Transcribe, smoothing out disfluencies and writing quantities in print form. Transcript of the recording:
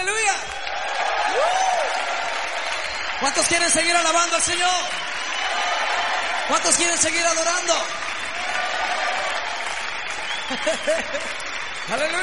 aleluya. ¿Cuántos quieren seguir alabando al Señor? ¿Cuántos quieren seguir adorando? Aleluya.